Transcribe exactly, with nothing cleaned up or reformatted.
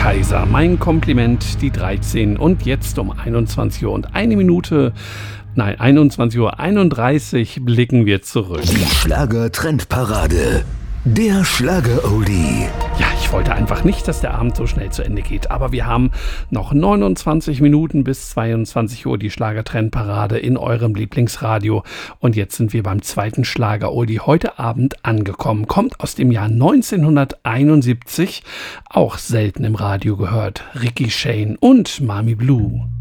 Kaiser. Mein Kompliment, die dreizehn. Und jetzt um einundzwanzig Uhr und eine Minute, nein, einundzwanzig Uhr einunddreißig blicken wir zurück. Die Schlager-Trendparade. Der Schlager-Oldie. Ja, ich wollte einfach nicht, dass der Abend so schnell zu Ende geht, aber wir haben noch neunundzwanzig Minuten bis zweiundzwanzig Uhr die Schlager-Trendparade in eurem Lieblingsradio. Und jetzt sind wir beim zweiten Schlager-Oldie heute Abend angekommen. Kommt aus dem Jahr neunzehnhunderteinundsiebzig, auch selten im Radio gehört. Ricky Shane und Mami Blue.